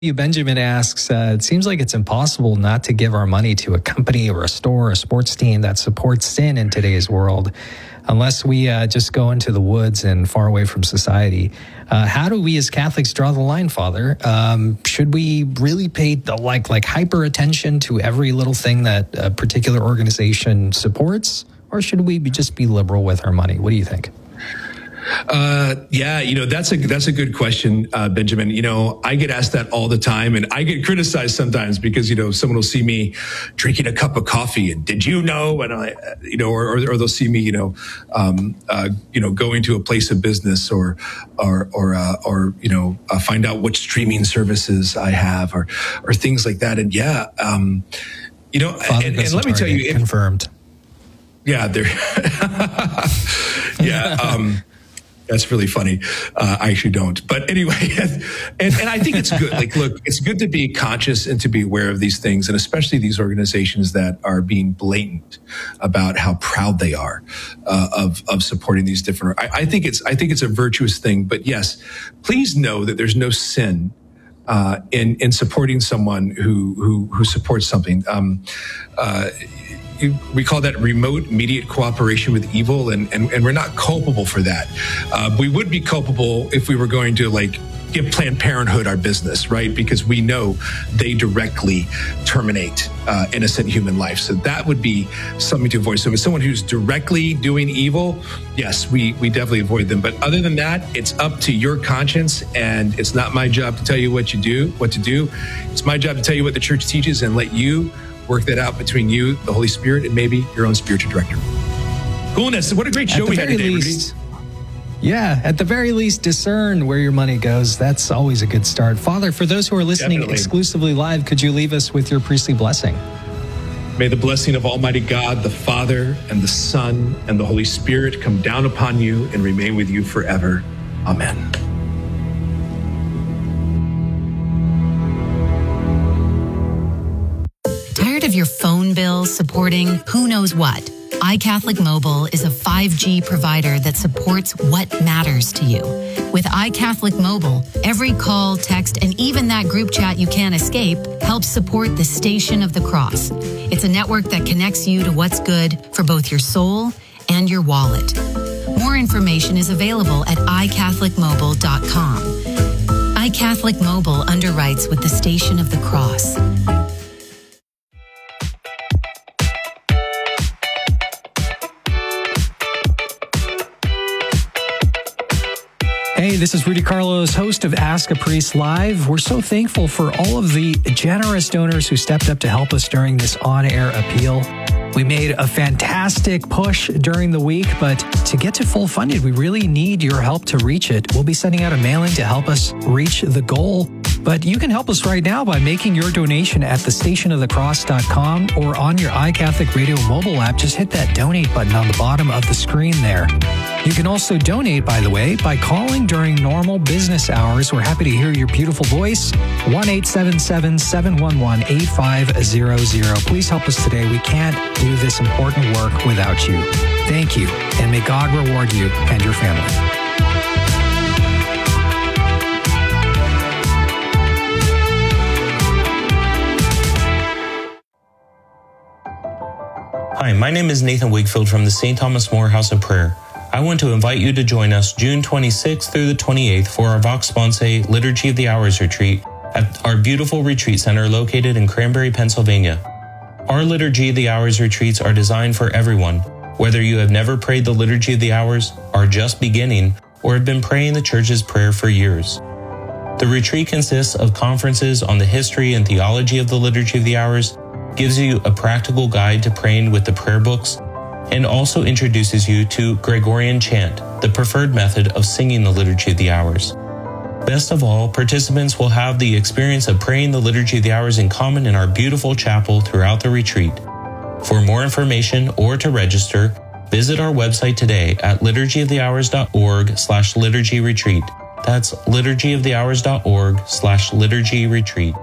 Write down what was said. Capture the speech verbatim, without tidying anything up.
Benjamin asks, uh, it seems like it's impossible not to give our money to a company or a store or a sports team that supports sin in today's world, unless we uh, just go into the woods and far away from society. Uh, how do we as Catholics draw the line, Father? Um, should we really pay the, like like hyper attention to every little thing that a particular organization supports, or should we be, just be liberal with our money? What do you think? Uh, yeah, you know, that's a, that's a good question, uh, Benjamin. You know, I get asked that all the time, and I get criticized sometimes because, you know, someone will see me drinking a cup of coffee and did you know? And I, you know, or, or, or they'll see me, you know, um, uh, you know, going to a place of business or, or, or, uh, or, you know, uh, find out which streaming services I have or, or things like that. And yeah, um, you know, Father and, and let me tell you, if, confirmed. Yeah, there. yeah. Um, That's really funny. Uh, I actually don't. But anyway, and, and I think it's good. Like, look, it's good to be conscious and to be aware of these things, and especially these organizations that are being blatant about how proud they are uh, of of supporting these different. I, I think it's I think it's a virtuous thing. But yes, please know that there's no sin uh, in in supporting someone who who who supports something. Um, uh, We call that remote immediate cooperation with evil, and, and, and we're not culpable for that. Uh, we would be culpable if we were going to like give Planned Parenthood our business, right? Because we know they directly terminate uh, innocent human life. So that would be something to avoid. So if someone who's directly doing evil, yes, we, we definitely avoid them. But other than that, it's up to your conscience, and it's not my job to tell you what you do, what to do. It's my job to tell you what the church teaches and let you work that out between you, the Holy Spirit, and maybe your own spiritual director. Coolness. What a great show we had today, least, Yeah, at the very least, discern where your money goes. That's always a good start. Father, for those who are listening Definitely. exclusively live, could you leave us with your priestly blessing? May the blessing of Almighty God, the Father, and the Son, and the Holy Spirit come down upon you and remain with you forever. Amen. Tired of your phone bill supporting who knows what? iCatholic Mobile is a five G provider that supports what matters to you. With iCatholic Mobile, every call, text, and even that group chat you can't escape helps support the Station of the Cross. It's a network that connects you to what's good for both your soul and your wallet. More information is available at i catholic mobile dot com. iCatholic Mobile underwrites with the Station of the Cross. Hey, this is Rudy Carlos, host of Ask a Priest Live. We're so thankful for all of the generous donors who stepped up to help us during this on-air appeal. We made a fantastic push during the week, but to get to full funded, we really need your help to reach it. We'll be sending out a mailing to help us reach the goal. But you can help us right now by making your donation at the station of the cross dot com or on your iCatholic Radio mobile app. Just hit that donate button on the bottom of the screen there. You can also donate, by the way, by calling during normal business hours. We're happy to hear your beautiful voice. one eight seven seven, seven one one, eight five zero zero. Please help us today. We can't do this important work without you. Thank you, and may God reward you and your family. Hi, my name is Nathan Wakefield from the Saint Thomas More House of Prayer. I want to invite you to join us June twenty-sixth through the twenty-eighth for our Vox Sponsae Liturgy of the Hours retreat at our beautiful retreat center located in Cranberry, Pennsylvania. Our Liturgy of the Hours retreats are designed for everyone, whether you have never prayed the Liturgy of the Hours, are just beginning, or have been praying the Church's prayer for years. The retreat consists of conferences on the history and theology of the Liturgy of the Hours, gives you a practical guide to praying with the prayer books, and also introduces you to Gregorian chant, the preferred method of singing the Liturgy of the Hours. Best of all, participants will have the experience of praying the Liturgy of the Hours in common in our beautiful chapel throughout the retreat. For more information or to register, visit our website today at liturgy of the hours dot org slash liturgy retreat. That's liturgy of the hours dot org slash liturgy retreat.